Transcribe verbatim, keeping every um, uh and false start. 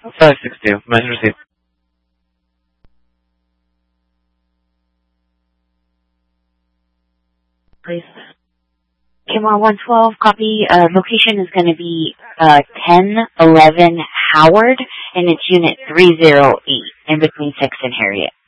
five six two. Message received. Please. Camera one twelve, copy. Uh, location is going to be uh, ten eleven Howard, and it's unit three oh eight, in between six and Harriet.